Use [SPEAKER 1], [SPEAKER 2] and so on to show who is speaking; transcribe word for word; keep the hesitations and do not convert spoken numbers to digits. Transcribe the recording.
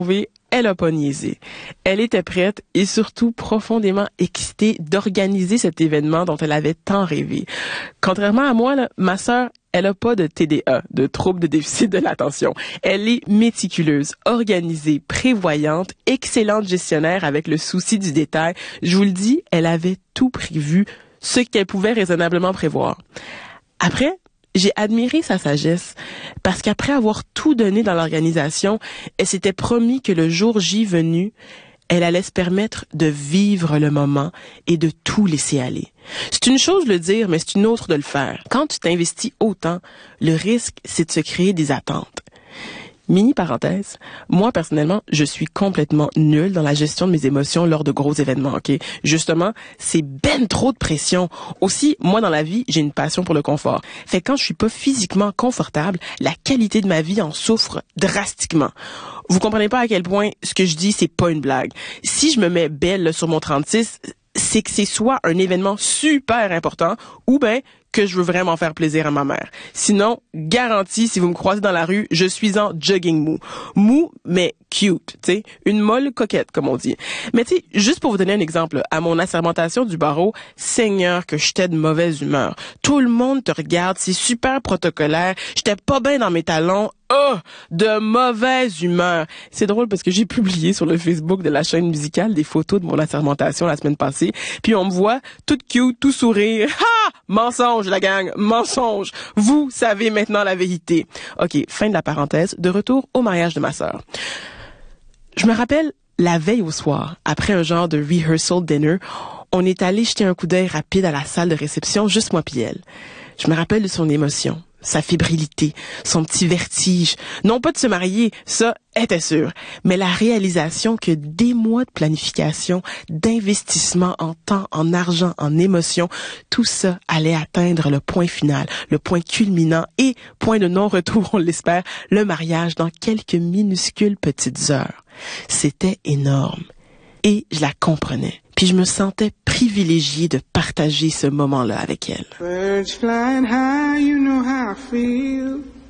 [SPEAKER 1] Elle a pas niaisé. Elle était prête et surtout profondément excitée d'organiser cet événement dont elle avait tant rêvé. Contrairement à moi, là, ma sœur, elle a pas de T D A, de trouble de déficit de l'attention. Elle est méticuleuse, organisée, prévoyante, excellente gestionnaire avec le souci du détail. Je vous le dis, elle avait tout prévu, ce qu'elle pouvait raisonnablement prévoir. Après, j'ai admiré sa sagesse parce qu'après avoir tout donné dans l'organisation, elle s'était promis que le jour J venu, elle allait se permettre de vivre le moment et de tout laisser aller. C'est une chose de le dire, mais c'est une autre de le faire. Quand tu t'investis autant, le risque, c'est de se créer des attentes. Mini parenthèse, moi personnellement, je suis complètement nulle dans la gestion de mes émotions lors de gros événements, ok? Justement, c'est ben trop de pression. Aussi, moi dans la vie, j'ai une passion pour le confort. Fait que quand je suis pas physiquement confortable, la qualité de ma vie en souffre drastiquement. Vous comprenez pas à quel point ce que je dis, c'est pas une blague. Si je me mets belle là, sur mon trente-six, c'est que c'est soit un événement super important ou ben que je veux vraiment faire plaisir à ma mère. Sinon, garantie, si vous me croisez dans la rue, je suis en jogging mou. Mou, mais cute, tu sais, une molle coquette, comme on dit. Mais tu sais, juste pour vous donner un exemple, à mon assermentation du barreau, Seigneur, que j'étais de mauvaise humeur. Tout le monde te regarde, c'est super protocolaire, j'étais pas bien dans mes talons, oh, de mauvaise humeur. C'est drôle parce que j'ai publié sur le Facebook de la chaîne musicale des photos de mon assermentation la semaine passée, puis on me voit toute cute, tout sourire. Ha! Mensonge, la gang, mensonge. Vous savez maintenant la vérité. OK, fin de la parenthèse, de retour au mariage de ma sœur. Je me rappelle, la veille au soir, après un genre de rehearsal dinner, on est allé jeter un coup d'œil rapide à la salle de réception, juste moi puis elle. Je me rappelle de son émotion, sa fébrilité, son petit vertige. Non pas de se marier, ça était sûr, mais la réalisation que des mois de planification, d'investissement en temps, en argent, en émotion, tout ça allait atteindre le point final, le point culminant et point de non-retour, on l'espère, le mariage dans quelques minuscules petites heures. C'était énorme et je la comprenais. Puis je me sentais privilégiée de partager ce moment-là avec elle. Birds flying high, you know how I feel.